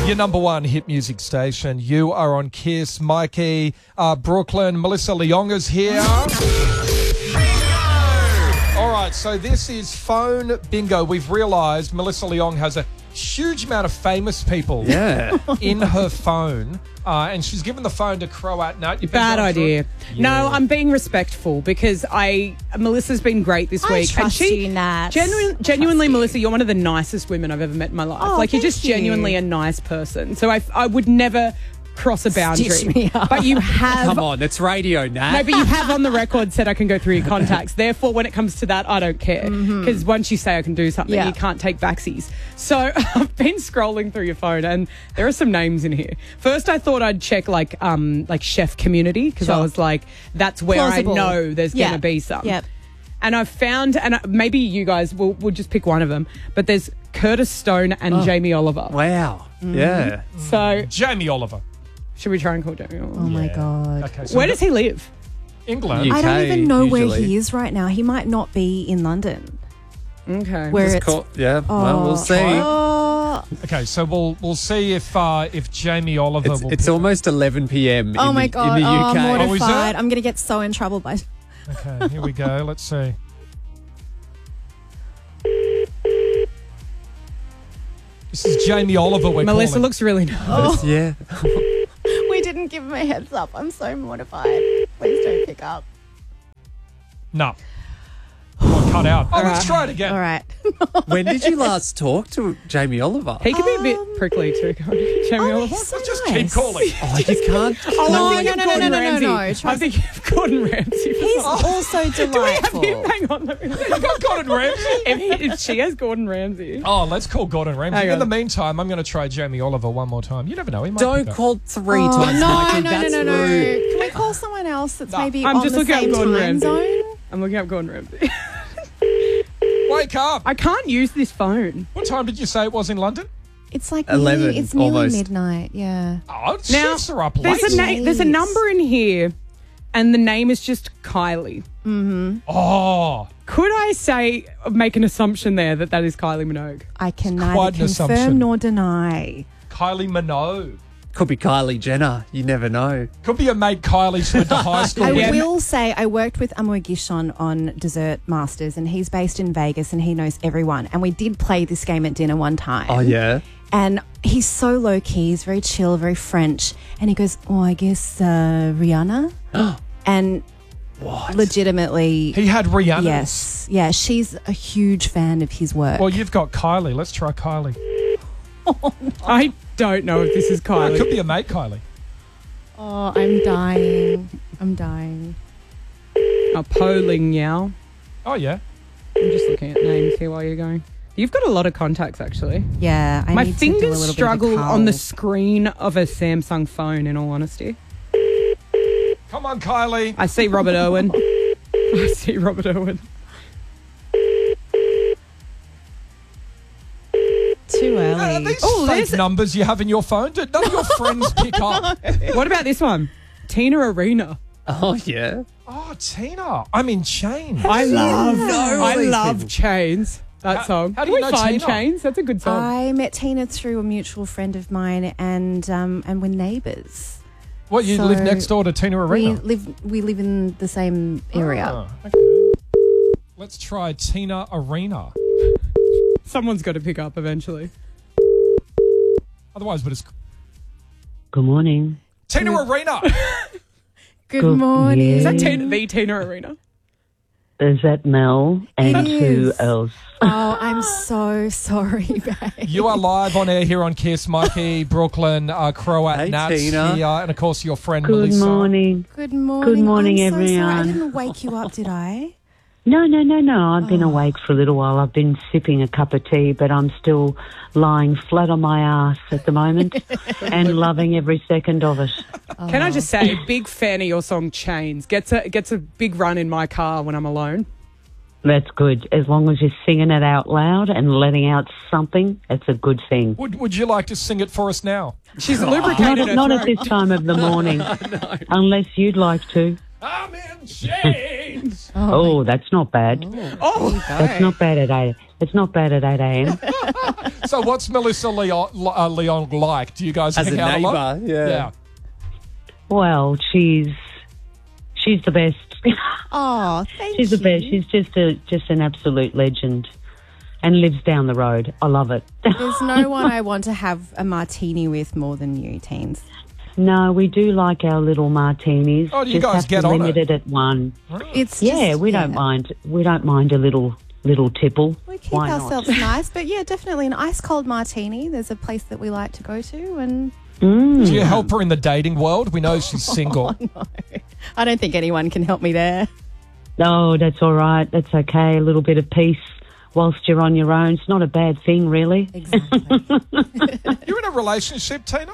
Your number one hit music station. You are on Kiss. Mikey, Brooklyn, Melissa Leong is here. All right, so this is phone bingo. We've realised Melissa Leong has a huge amount of famous people in her phone. And she's given the phone to Croat Nat. Bad idea. Yeah. No, I'm being respectful because Melissa's been great this week. Trust you, Nat. Genuinely, Melissa, you're one of the nicest women I've ever met in my life. Oh, you're just genuinely a nice person. So I would never cross a boundary. Stitch me up. But you have... Come on, it's radio, Nat. No, but you have on the record said I can go through your contacts. Therefore, when it comes to that, I don't care. Because once you say I can do something, you can't take backsies. So I've been scrolling through your phone and there are some names in here. First, I thought I'd check like chef community because I was like, that's where I know there's going to be some. Yep. And I've found, and maybe you guys will just pick one of them, but there's Curtis Stone and Jamie Oliver. Wow. Yeah. So Jamie Oliver. should we try and call Jamie Oliver? Oh, my God. Okay, so Where does he live? England. UK, I don't even know where usually. he is right now. He might not be in London. Okay. Where it's... Well, we'll see. Oh, Okay, so we'll see if Jamie Oliver will. It's almost 11 p.m. oh in my the, God. in the UK. Oh, is it? Mortified. I'm going to get so in trouble by... Okay, here we go. Let's see. This is Jamie Oliver. Melissa calling. looks really nervous. Yeah. We didn't give him a heads up. I'm so mortified. Please don't pick up. No. Well, cut out. Oh, let's try it again. All right. When did you last talk to Jamie Oliver? He could be a bit prickly too, can't he? Jamie Oliver. He's so Let's just nice. keep calling. Oh, you can't. Oh, No, no, Gordon no, Ramsay. no. I think of Gordon Ramsay. He's also delightful. Hang on. I've got Gordon Ramsay. If she has Gordon Ramsay. Oh, let's call Gordon Ramsay. Hang In on. the meantime, I'm going to try Jamie Oliver one more time. You never know. He might Don't pick up. call 3 Oh, times, Mikey. no. That's rude. Can we call someone else that's No. maybe I'm on just the looking up same Gordon time Ramsay. zone? I'm looking up Gordon Ramsay. Wake up. I can't use this phone. What time did you say it was in London? It's like 11, it's nearly almost. midnight. Yeah. Oh, Now, shifts are up late. there's a number in here, and the name is just Kylie. Oh, Could I make an assumption there that is Kylie Minogue? I can quite neither an confirm assumption. nor deny. Kylie Minogue. Could be Kylie Jenner. You never know. Could be a mate Kylie she went to high school I with. will say I worked with Amor Gishon on Dessert Masters, and he's based in Vegas, and he knows everyone. And we did play this game at dinner one time. Oh, yeah? And he's so low key, he's very chill, very French. And he goes, "Oh, I guess Rihanna." And legitimately, He had Rihanna. yes, yeah, she's a huge fan of his work. Well, you've got Kylie. Let's try Kylie. I don't know if this is It Kylie. could be a mate Kylie. Oh, I'm dying. I'm dying. Po Ling Yao. Oh, yeah. I'm just looking at names here while you're going. You've got a lot of contacts, actually. Yeah, I My need to do a fingers little struggle bit of a on the cull. screen of a Samsung phone, in all honesty. Come on, Kylie. I see Robert Owen. I see Robert Owen. Too early. These Oh, fake there's- numbers you have in your phone, do none of your friends pick up? What about this one? Tina Arena. Oh, yeah? Oh, Tina. I'm in chains. I love people. Chains. That song. how do you Can we know find Tina? Chains? That's a good song. I met Tina through a mutual friend of mine, and we're neighbours. What, you So live next door to Tina Arena? We live in the same area. Oh, okay. Let's try Tina Arena. Someone's got to pick up eventually. Otherwise, but it's Good morning. Tina Arena. Good Good- morning. yeah. Is that the Tina Arena? Is that Mel? And It who is. else? Oh, I'm so sorry, babe. You are live on air here on Kiss. Mikey, Brooklyn, Croat, Hey, Nats Tina. here, and of course your friend Good Melissa. morning. Good morning. Good morning, I'm so sorry. I everyone. didn't wake you up, did I? No. I've been awake for a little while. I've been sipping a cup of tea, but I'm still lying flat on my ass at the moment and loving every second of it. Can I just say, big fan of your song Chains. Gets a big run in my car when I'm alone. That's good. As long as you're singing it out loud and letting out something, it's a good thing. Would you like to sing it for us now? She's lubricated her Not throat. at this time of the morning, unless you'd like to. I'm in chains. Oh, that's not bad. Oh, That's not bad at 8. It's not bad at 8 a.m. So what's Melissa Leong like? Do you guys As hang a out a lot? neighbour, yeah. Well, she's the best. Oh, thank She's you. the best. She's just an absolute legend, and lives down the road. I love it. There's no one I want to have a martini with more than you, teens. No, we do like our little martinis. Oh, do you just guys have get to on limit it? it at one. It's Yeah, just, we don't mind. We don't mind a little tipple. We keep Why ourselves nice, but yeah, definitely an ice cold martini. There's a place that we like to go to, and Do you help her in the dating world? We know she's single. I don't think anyone can help me there. No, that's all right. That's okay. A little bit of peace whilst you're on your own. It's not a bad thing, really. Exactly. You're in a relationship, Tina?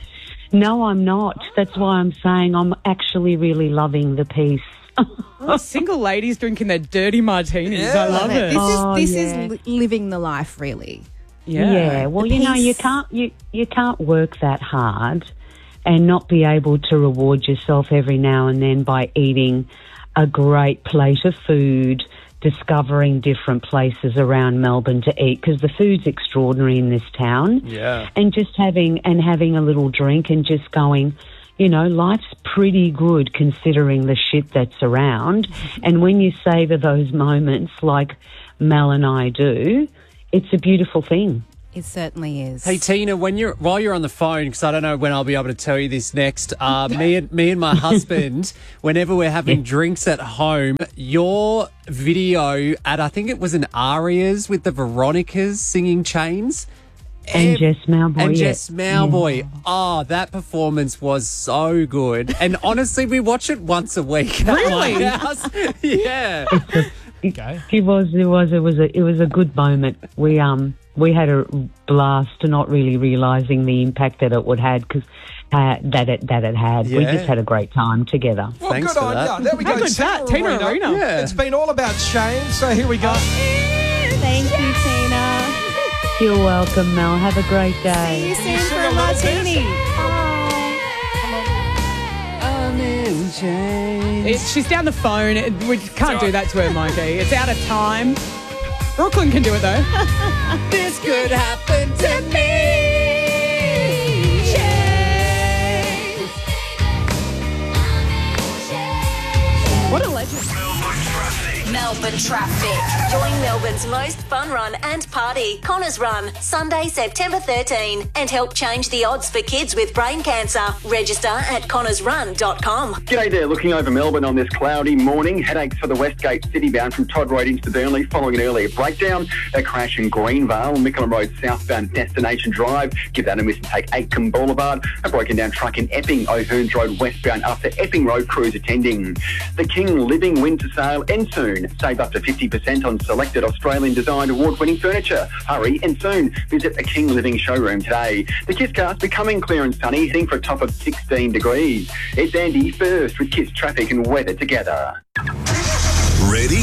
No, I'm not. That's why I'm saying I'm actually really loving the peace. Oh, single ladies drinking their dirty martinis. Yeah. I love it. This yeah. is living the life, really. Yeah. Well, The you know, peace. you can't work that hard and not be able to reward yourself every now and then by eating a great plate of food, discovering different places around Melbourne to eat, because the food's extraordinary in this town. Yeah. And just having a little drink and just going, you know, life's pretty good considering the shit that's around. And when you savour those moments like Mel and I do, it's a beautiful thing. It certainly is. Hey Tina, while you're on the phone, because I don't know when I'll be able to tell you this next. Me and my husband, whenever we're having drinks at home, your video at I think it was an Arias with the Veronicas singing Chains. And Jess Mowboy. And yeah. Jess Mowboy. Oh, that performance was so good. And honestly, we watch it once a week. Really? At my house. Yeah. Okay. It was a good moment. We had a blast, not really realising the impact that it would had because that it had. We Yeah. just had a great time together. Well, Thanks good for on that. you. There we go. How good's that? Tina Arena. Yeah. It's been all about chains, so here we go. Thank you, Tina. You're welcome, Mel. Have a great See day. you soon sing for a a little bit? martini. I'm in chains. She's down the phone. We can't do that to her, Mikey. It's out of time. Brooklyn can do it, though. This could happen to me. What a legend. Melbourne Traffic. Join Melbourne's most fun run and party, Connors Run, Sunday, September 13. And help change the odds for kids with brain cancer. Register at connorsrun.com. G'day there, looking over Melbourne on this cloudy morning. Headaches for the Westgate City bound from Todd Road into Burnley following an earlier breakdown. A crash in Greenvale, Mickleham Road southbound Destination Drive. Give that a miss and take Aitken Boulevard. A broken down truck in Epping, O'Hearns Road westbound after Epping Road crews attending. The King Living winter sale ends soon. Save up to 50% on selected Australian designed award-winning furniture. Hurry and soon. Visit the King Living showroom today. The Kisscast becoming clear and sunny, heading for a top of 16 degrees. It's Andy first with Kiss traffic and weather together. Ready?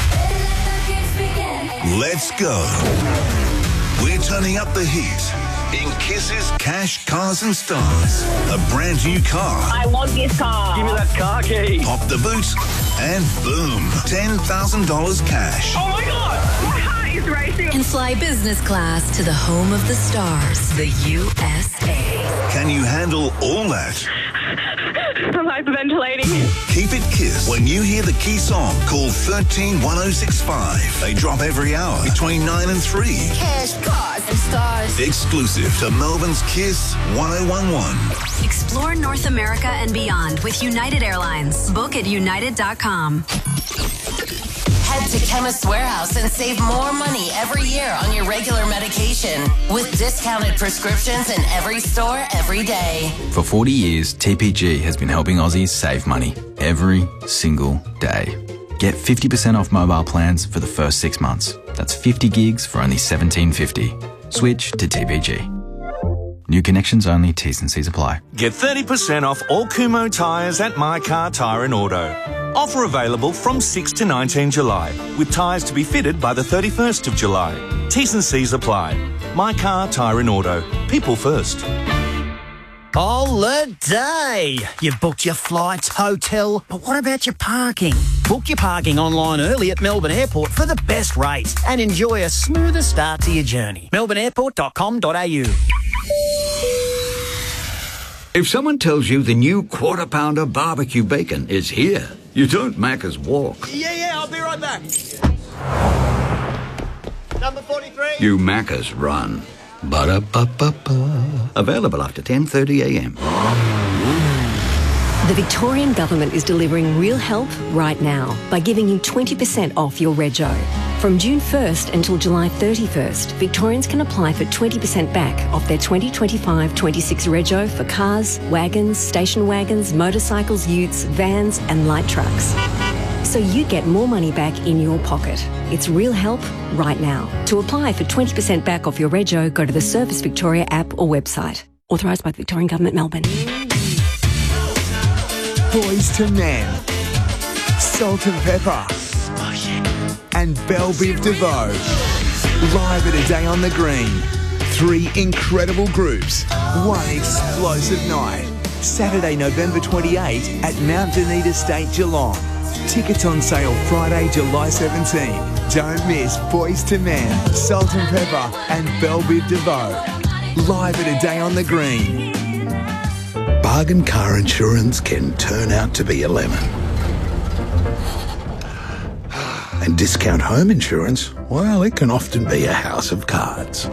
Let's go. We're turning up the heat in Kiss's Cash, Cars and Stars. A brand new car. I want this car. Give me that car key. Pop the boot and boom, $10,000 cash. Oh my God! My heart is racing. And fly business class to the home of the stars, the USA. Can you handle all that? I'm hyperventilating. Keep it Kiss. When you hear the key song, call 131065. They drop every hour between 9 and 3. Cash, cars, and stars. Exclusive to Melbourne's Kiss 1011. Explore North America and beyond with United Airlines. Book at united.com. Head to Chemist Warehouse and save more money every year on your regular medication with discounted prescriptions in every store every day. For 40 years, TPG has been helping Aussies save money every single day. Get 50% off mobile plans for the first 6 months. That's 50 gigs for only $17.50. Switch to TPG. New connections only, T's and C's apply. Get 30% off all Kumho tyres at My Car Tyre and Auto. Offer available from 6 to 19 July, with tyres to be fitted by the 31st of July. T's and C's apply. My Car Tyre and Auto. People first. Holiday! You've booked your flights, hotel, but what about your parking? Book your parking online early at Melbourne Airport for the best rates and enjoy a smoother start to your journey. melbourneairport.com.au. If someone tells you the new Quarter Pounder barbecue bacon is here, you don't Macca's walk. Yeah, I'll be right back. Number 43. You Macca's run. Ba-da-ba-ba-ba. Available after 10:30am. The Victorian Government is delivering real help right now by giving you 20% off your rego. From June 1st until July 31st, Victorians can apply for 20% back off their 2025-26 rego for cars, wagons, station wagons, motorcycles, utes, vans and light trucks. So you get more money back in your pocket. It's real help right now. To apply for 20% back off your rego, go to the Service Victoria app or website. Authorised by the Victorian Government, Melbourne. Boys to Men, Salt and Pepper, and Belle Biv DeVoe. Live at A Day on the Green. 3 incredible groups, 1 explosive night. Saturday, November 28 at Mount Dunedin Estate, Geelong. Tickets on sale Friday, July 17. Don't miss Boys to Men, Salt and Pepper, and Belle Biv DeVoe. Live at A Day on the Green. Bargain car insurance can turn out to be a lemon. And discount home insurance, well, it can often be a house of cards.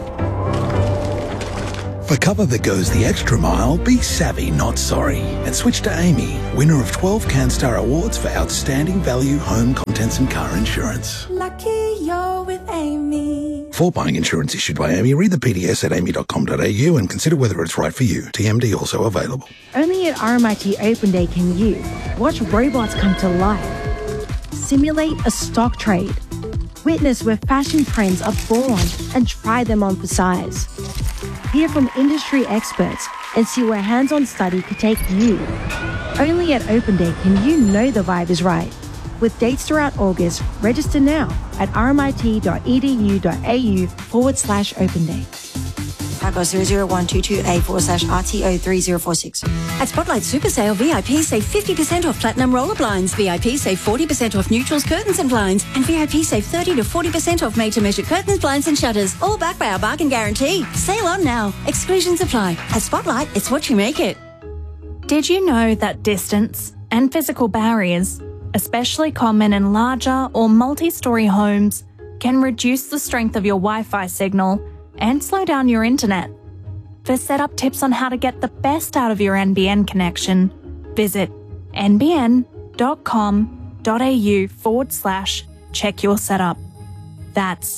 For cover that goes the extra mile, be savvy, not sorry. And switch to Amy, winner of 12 CanStar Awards for Outstanding Value Home Contents and Car Insurance. Lucky you're with Amy. For buying insurance issued by Amy, read the PDS at amy.com.au and consider whether it's right for you. TMD also available. Only at RMIT Open Day can you watch robots come to life, simulate a stock trade, witness where fashion trends are born and try them on for size. Hear from industry experts and see where hands-on study could take you. Only at Open Day can you know the vibe is right. With dates throughout August, register now at rmit.edu.au/Open Day. Paco 00122A/RTO3046. At Spotlight Super Sale, VIP save 50% off platinum roller blinds. VIP save 40% off neutrals, curtains and blinds. And VIP save 30 to 40% off made-to-measure curtains, blinds and shutters. All backed by our bargain guarantee. Sale on now. Exclusions apply. At Spotlight, it's what you make it. Did you know that distance and physical barriers, especially common in larger or multi-storey homes, can reduce the strength of your Wi-Fi signal and slow down your internet? For setup tips on how to get the best out of your NBN connection, visit nbn.com.au/check your setup. That's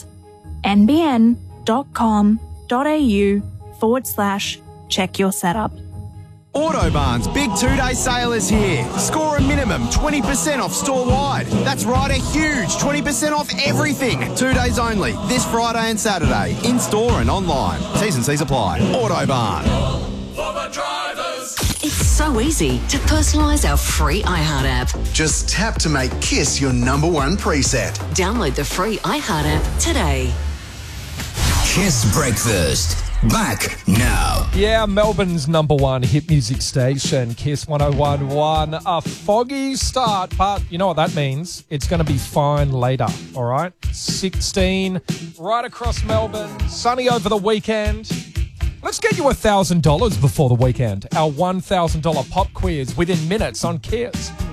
nbn.com.au/check your setup. Autobarn's big 2-day sale is here. Score a minimum 20% off store-wide. That's right, a huge 20% off everything. 2 days only, this Friday and Saturday, in-store and online. T's and C's apply. Autobarn. It's so easy to personalise our free iHeart app. Just tap to make Kiss your #1 preset. Download the free iHeart app today. Kiss Breakfast. Back now. Yeah, Melbourne's #1 hit music station, Kiss 101.1. A foggy start, but you know what that means. It's going to be fine later, all right? 16 right across Melbourne, sunny over the weekend. Let's get you $1,000 before the weekend. Our $1,000 pop quiz within minutes on Kiss.